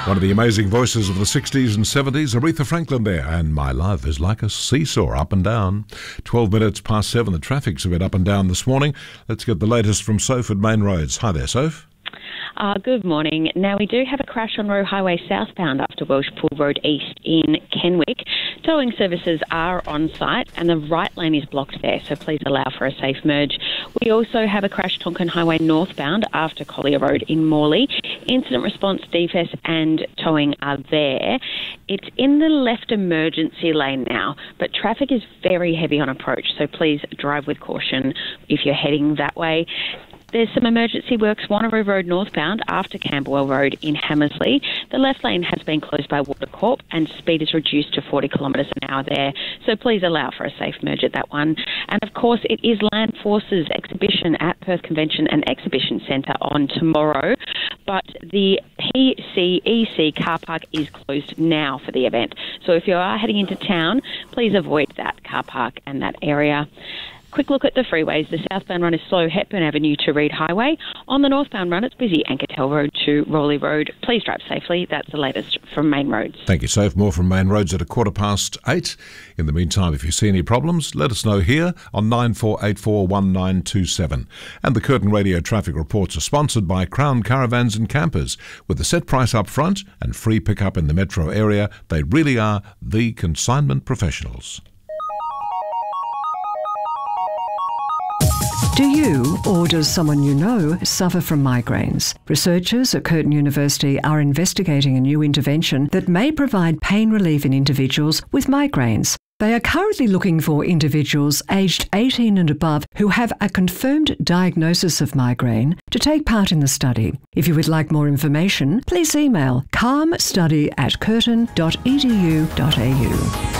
One of the amazing voices of the 60s and 70s, Aretha Franklin there, and My Love is Like a Seesaw, up and down. 12 minutes past 7, the traffic's a bit up and down this morning. Let's get the latest from Soph at Main Roads. Hi there, Soph. Good morning. Now, we do have a crash on Roe Highway southbound after Welsh Pool Road East in Kenwick. Towing services are on site and the right lane is blocked there, so please allow for a safe merge. We also have a crash Tonkin Highway northbound after Collier Road in Morley. Incident response, DFS and towing are there. It's in the left emergency lane now, but traffic is very heavy on approach, so please drive with caution if you're heading that way. There's some emergency works, Wanneroo Road northbound after Camberwell Road in Hammersley. The left lane has been closed by Watercorp and speed is reduced to 40 kilometres an hour there. So please allow for a safe merge at that one. And of course, it is Land Forces exhibition at Perth Convention and Exhibition Centre on tomorrow. But the PCEC car park is closed now for the event. So if you are heading into town, please avoid that car park and that area. Quick look at the freeways. The southbound run is slow, Hepburn Avenue to Reid Highway. On the northbound run, it's busy, Ankertel Road to Rowley Road. Please drive safely. That's the latest from Main Roads. Thank you, Soph. More from Main Roads at 8:15. In the meantime, if you see any problems, let us know here on 94841927. And the Curtin Radio traffic reports are sponsored by Crown Caravans and Campers. With a set price up front and free pickup in the metro area, they really are the consignment professionals. Do you, or does someone you know, suffer from migraines? Researchers at Curtin University are investigating a new intervention that may provide pain relief in individuals with migraines. They are currently looking for individuals aged 18 and above who have a confirmed diagnosis of migraine to take part in the study. If you would like more information, please email calmstudy@curtin.edu.au.